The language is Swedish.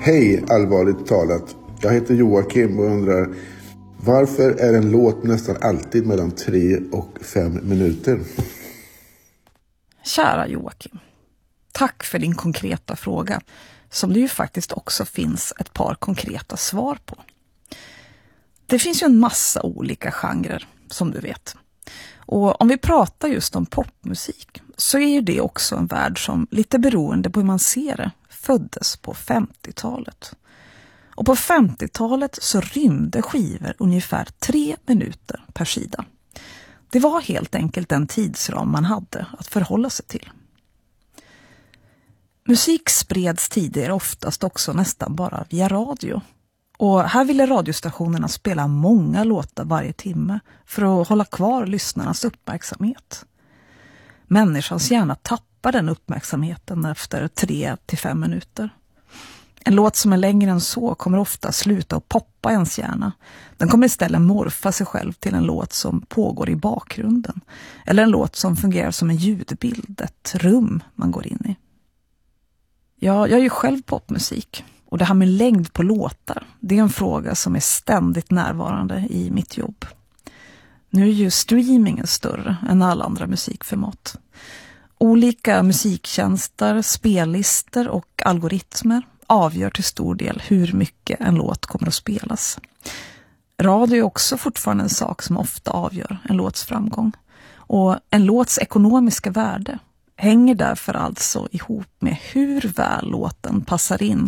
Hej, allvarligt talat. Jag heter Joakim och undrar, varför är en låt nästan alltid mellan 3 och 5 minuter? Kära Joakim, tack för din konkreta fråga, som det ju faktiskt också finns ett par konkreta svar på. Det finns ju en massa olika genrer, som du vet. Och om vi pratar just om popmusik så är ju det också en värld som, lite beroende på hur man ser det, föddes på 50-talet. Och på 50-talet så rymde skivor ungefär 3 minuter per sida. Det var helt enkelt den tidsram man hade att förhålla sig till. Musik spreds tidigare oftast också nästan bara via radio. Och här ville radiostationerna spela många låtar varje timme för att hålla kvar lyssnarnas uppmärksamhet. Människans hjärna tappar den uppmärksamheten efter 3 till 5 minuter. En låt som är längre än så kommer ofta sluta att poppa ens hjärna. Den kommer istället morfa sig själv till en låt som pågår i bakgrunden. Eller en låt som fungerar som en ljudbild, ett rum man går in i. Jag gör ju själv popmusik. Och det här med längd på låtar, det är en fråga som är ständigt närvarande i mitt jobb. Nu är ju streamingen större än alla andra musikformat. Olika musiktjänster, spellistor och algoritmer avgör till stor del hur mycket en låt kommer att spelas. Radio är också fortfarande en sak som ofta avgör en låts framgång. Och en låts ekonomiska värde hänger därför alltså ihop med hur väl låten passar in